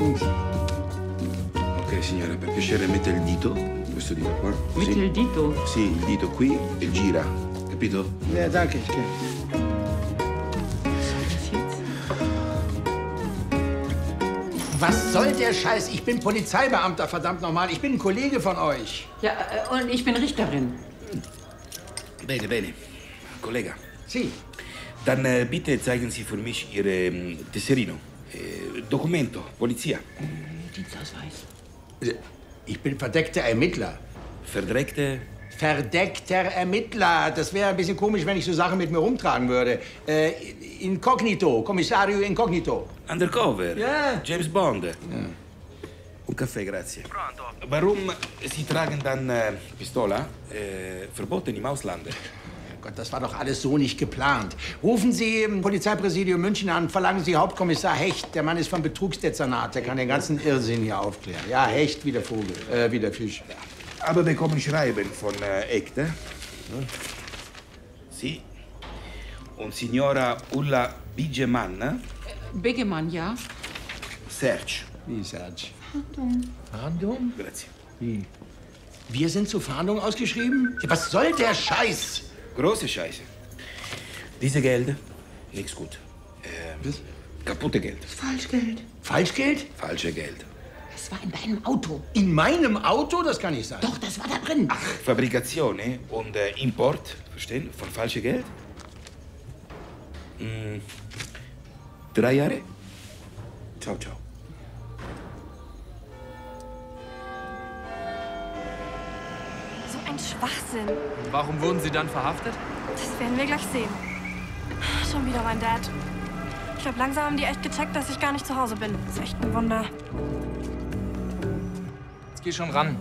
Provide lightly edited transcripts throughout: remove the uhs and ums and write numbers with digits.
Ok, signora, per piacere mette il dito, questo dito qua. Metti il dito? Sì, il dito qui e gira, capito? Ja, danke. Was soll der Scheiß? Ich bin Polizeibeamter, verdammt nochmal. Ich bin ein Kollege von euch. Ja, und ich bin Richterin. Bene, bene. Collega. Sie. Dann bitte zeigen Sie für mich Ihr Tesserino. Documento, Polizia. Dienstausweis. Ich bin verdeckter Ermittler. Verdreckte. Verdeckter Ermittler. Das wäre ein bisschen komisch, wenn ich so Sachen mit mir rumtragen würde. Incognito, Kommissario Incognito. Undercover. Ja. James Bond. Ja. Un caffè, grazie. Pronto? Warum Sie tragen dann Pistola? Verboten im Ausland. Gott, das war doch alles so nicht geplant. Rufen Sie im Polizeipräsidium München an, verlangen Sie Hauptkommissar Hecht. Der Mann ist vom Betrugsdezernat, der kann den ganzen Irrsinn hier aufklären. Ja, Hecht wie der Vogel, wie der Fisch. Aber bekommen Schreiben von Echte. Sie. Und Signora Ulla Bigemann. Begemann, ja? Search. Wie, Serge? Fahndung. Fahndung? Grazie. Wie? Wir sind zur Fahndung ausgeschrieben? Ja, was soll der Scheiß? Große Scheiße. Diese Geld, nichts gut. Was? Kaputte Geld. Falschgeld. Falschgeld? Falsche Geld. Das war in deinem Auto. In meinem Auto? Das kann nicht sein. Doch, das war da drin. Ach, Fabrikation und Import, verstehen, von falschem Geld. 3 Jahre. Ciao, ciao. So ein Schwachsinn. Warum wurden Sie dann verhaftet? Das werden wir gleich sehen. Schon wieder mein Dad. Ich glaube, langsam haben die echt gecheckt, dass ich gar nicht zu Hause bin. Das ist echt ein Wunder. Jetzt geh schon ran.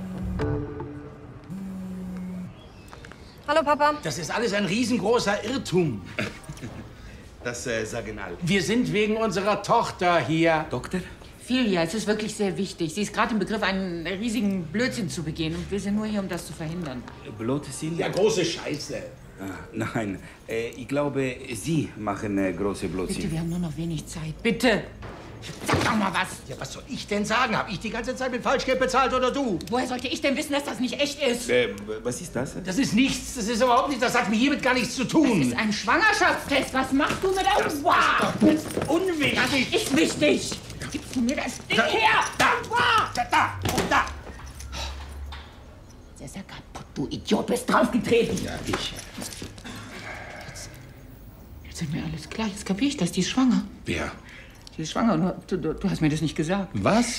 Hallo, Papa. Das ist alles ein riesengroßer Irrtum. Das sagen alle. Wir sind wegen unserer Tochter hier. Doktor? Filia, es ist wirklich sehr wichtig. Sie ist gerade im Begriff, einen riesigen Blödsinn zu begehen. Und wir sind nur hier, um das zu verhindern. Blote Sinn? Ja, große Scheiße. Nein, ich glaube, Sie machen große Blödsinn. Bitte, wir haben nur noch wenig Zeit. Bitte! Sag doch mal was! Ja, was soll ich denn sagen? Hab ich die ganze Zeit mit Falschgeld bezahlt oder du? Woher sollte ich denn wissen, dass das nicht echt ist? Was ist das? Das ist nichts. Das ist überhaupt nichts. Das hat mir hiermit gar nichts zu tun. Das ist ein Schwangerschaftstest. Was machst du mit der... Das ist doch unwichtig. Das ist wichtig. Gibst du mir das Ding her? Da. Der ist ja kaputt, du Idiot. Bist draufgetreten. Ja, ich. Jetzt ist mir alles klar. Jetzt kapier ich das. Die ist schwanger. Wer? Die ist schwanger. Du hast mir das nicht gesagt. Was?